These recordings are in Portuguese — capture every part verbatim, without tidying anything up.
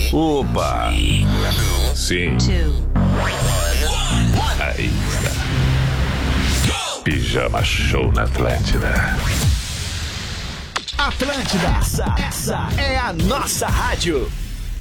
Opa! Sim. Aí está. Pijama Show na Atlântida. Atlântida, essa, essa é a nossa rádio.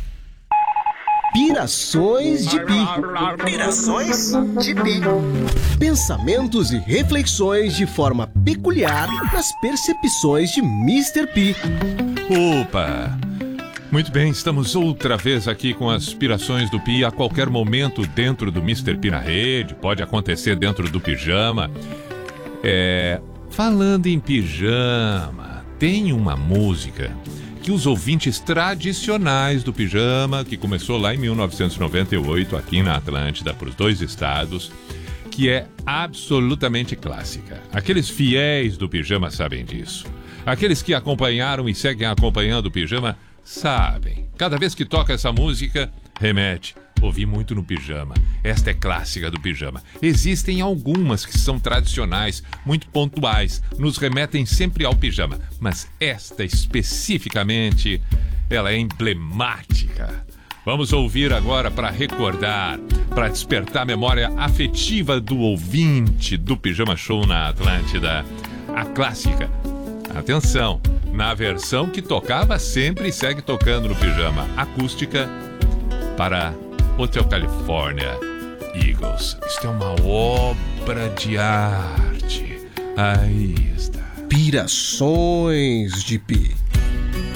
Pirações de Pi. Pirações de Pi. Pensamentos e reflexões de forma peculiar nas percepções de mister P. Opa! Muito bem, estamos outra vez aqui com as Pirações do Pi. A qualquer momento dentro do mister P na rede, pode acontecer dentro do pijama. É... Falando em pijama, tem uma música que os ouvintes tradicionais do pijama, que começou lá em mil novecentos e noventa e oito, aqui na Atlântida, para os dois estados, que é absolutamente clássica. Aqueles fiéis do pijama sabem disso. Aqueles que acompanharam e seguem acompanhando o pijama sabem. Cada vez que toca essa música, remete. Ouvi muito no pijama. Esta é clássica do pijama. Existem algumas que são tradicionais, muito pontuais, nos remetem sempre ao pijama. Mas esta especificamente, ela é emblemática. Vamos ouvir agora para recordar, para despertar a memória afetiva do ouvinte do Pijama Show na Atlântida. A clássica. Atenção, na versão que tocava sempre e segue tocando no pijama. Acústica para Hotel California Eagles. Isto é uma obra de arte. Aí está. Pirações de Pi.